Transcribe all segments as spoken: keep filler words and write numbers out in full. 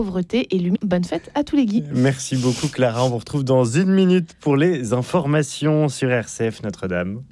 pauvreté et lumière. Bonne fête à tous les Guy. Merci beaucoup Clara, on vous retrouve dans une minute pour les informations sur R C F Notre-Dame.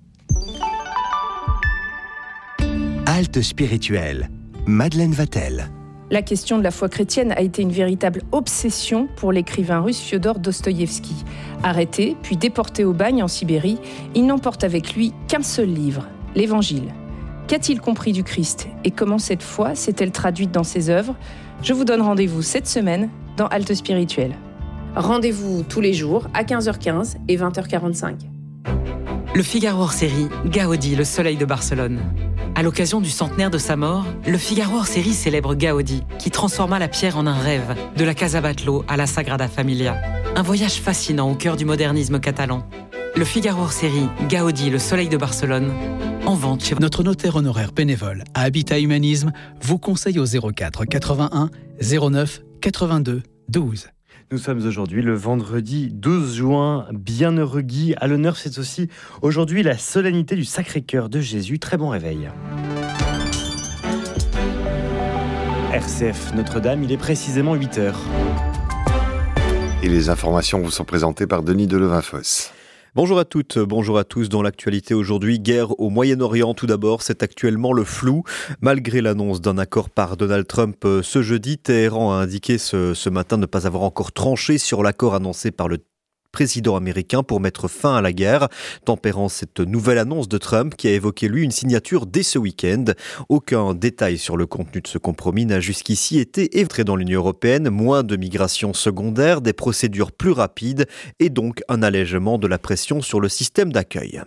Halte spirituelle, Madeleine Vatel. La question de la foi chrétienne a été une véritable obsession pour l'écrivain russe Fiodor Dostoïevski. Arrêté, puis déporté au bagne en Sibérie, il n'emporte avec lui qu'un seul livre, l'Évangile. Qu'a-t-il compris du Christ et comment cette foi s'est-elle traduite dans ses œuvres ? Je vous donne rendez-vous cette semaine dans Halte spirituelle. Rendez-vous tous les jours à quinze heures quinze et vingt heures quarante-cinq. Le Figaro hors série, Gaudi, le soleil de Barcelone. À l'occasion du centenaire de sa mort, le Figaro hors série célèbre Gaudi, qui transforma la pierre en un rêve, de la Casa Batlló à la Sagrada Familia. Un voyage fascinant au cœur du modernisme catalan. Le Figaro hors série, Gaudi, le soleil de Barcelone, en vente chez... Notre notaire honoraire bénévole à Habitat Humanisme vous conseille au zéro quatre quatre-vingt-un zéro neuf quatre-vingt-deux douze. Nous sommes aujourd'hui le vendredi douze juin. Bienheureux Guy. À l'honneur, c'est aussi aujourd'hui la solennité du Sacré-Cœur de Jésus. Très bon réveil. R C F Notre-Dame, il est précisément huit heures. Et les informations vous sont présentées par Denis Delevinfosse. Bonjour à toutes, bonjour à tous. Dans l'actualité aujourd'hui, guerre au Moyen-Orient tout d'abord, c'est actuellement le flou. Malgré l'annonce d'un accord par Donald Trump ce jeudi, Téhéran a indiqué ce, ce matin ne pas avoir encore tranché sur l'accord annoncé par le président américain pour mettre fin à la guerre, tempérant cette nouvelle annonce de Trump qui a évoqué lui une signature dès ce week-end. Aucun détail sur le contenu de ce compromis n'a jusqu'ici été évoqué dans l'Union européenne. Moins de migration secondaire, des procédures plus rapides et donc un allègement de la pression sur le système d'accueil.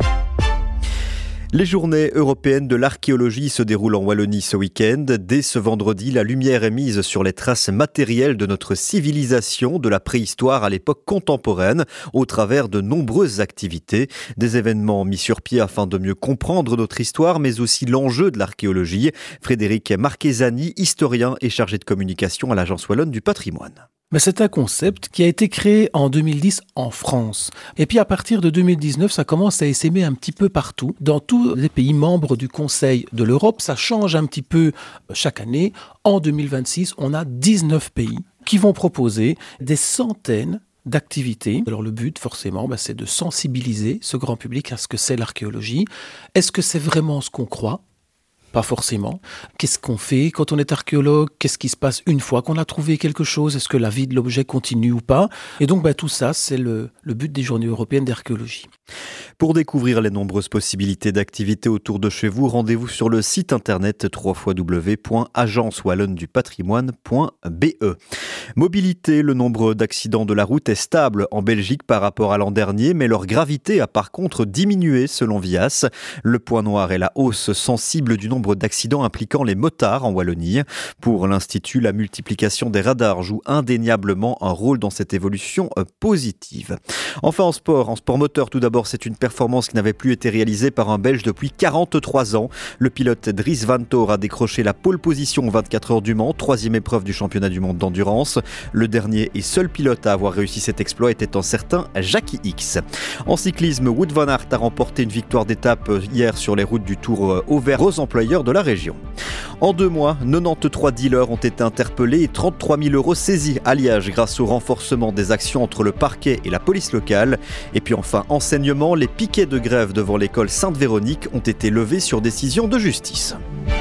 Les journées européennes de l'archéologie se déroulent en Wallonie ce week-end. Dès ce vendredi, la lumière est mise sur les traces matérielles de notre civilisation, de la préhistoire à l'époque contemporaine, au travers de nombreuses activités. Des événements mis sur pied afin de mieux comprendre notre histoire, mais aussi l'enjeu de l'archéologie. Frédéric Marchesani, historien et chargé de communication à l'Agence Wallonne du patrimoine. Mais c'est un concept qui a été créé en deux mille dix en France. Et puis à partir de deux mille dix-neuf, ça commence à essaimer un petit peu partout. Dans tous les pays membres du Conseil de l'Europe, ça change un petit peu chaque année. En deux mille vingt-six, on a dix-neuf pays qui vont proposer des centaines d'activités. Alors le but, forcément, bah, c'est de sensibiliser ce grand public à ce que c'est l'archéologie. Est-ce que c'est vraiment ce qu'on croit ? Pas forcément. Qu'est-ce qu'on fait quand on est archéologue ? Qu'est-ce qui se passe une fois qu'on a trouvé quelque chose ? Est-ce que la vie de l'objet continue ou pas ? Et donc bah, tout ça, c'est le, le but des Journées européennes d'archéologie. Pour découvrir les nombreuses possibilités d'activités autour de chez vous, rendez-vous sur le site internet w w w point agence wallonne du patrimoine point b e. Mobilité, le nombre d'accidents de la route est stable en Belgique par rapport à l'an dernier, mais leur gravité a par contre diminué selon Vias. Le point noir est la hausse sensible du nombre d'accidents impliquant les motards en Wallonie. Pour l'Institut, la multiplication des radars joue indéniablement un rôle dans cette évolution positive. Enfin en sport, en sport moteur tout d'abord, c'est une performance qui n'avait plus été réalisée par un Belge depuis quarante-trois ans. Le pilote Dries Vanthoor a décroché la pole position aux vingt-quatre heures du Mans, troisième épreuve du championnat du monde d'endurance. Le dernier et seul pilote à avoir réussi cet exploit était un certain Jackie X. En cyclisme, Wout van Aert a remporté une victoire d'étape hier sur les routes du Tour Auvergne aux employeurs de la région. En deux mois, quatre-vingt-treize dealers ont été interpellés et trente-trois mille euros saisis à Liège grâce au renforcement des actions entre le parquet et la police locale. Et puis enfin, enseignement, les piquets de grève devant l'école Sainte-Véronique ont été levés sur décision de justice.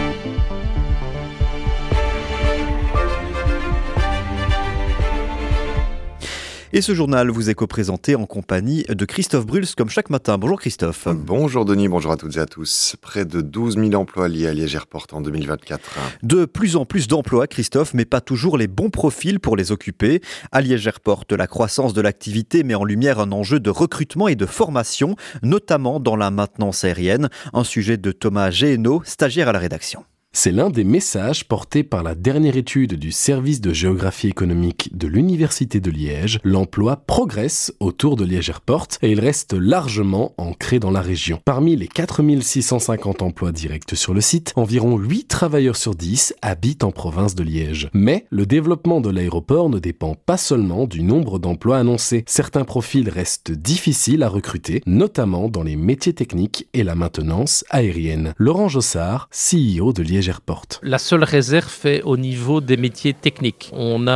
Et ce journal vous est co-présenté en compagnie de Christophe Bruls, comme chaque matin. Bonjour Christophe. Bonjour Denis, bonjour à toutes et à tous. Près de douze mille emplois liés à Liège Airport en deux mille vingt-quatre. De plus en plus d'emplois, Christophe, mais pas toujours les bons profils pour les occuper. À Liège Airport, la croissance de l'activité met en lumière un enjeu de recrutement et de formation, notamment dans la maintenance aérienne. Un sujet de Thomas Géhenno, stagiaire à la rédaction. C'est l'un des messages portés par la dernière étude du service de géographie économique de l'Université de Liège. L'emploi progresse autour de Liège Airport et il reste largement ancré dans la région. Parmi les quatre mille six cent cinquante emplois directs sur le site, environ huit travailleurs sur dix habitent en province de Liège. Mais le développement de l'aéroport ne dépend pas seulement du nombre d'emplois annoncés. Certains profils restent difficiles à recruter, notamment dans les métiers techniques et la maintenance aérienne. Laurent Jossard, C E O de Liège Liège Airport. La seule réserve est au niveau des métiers techniques. On a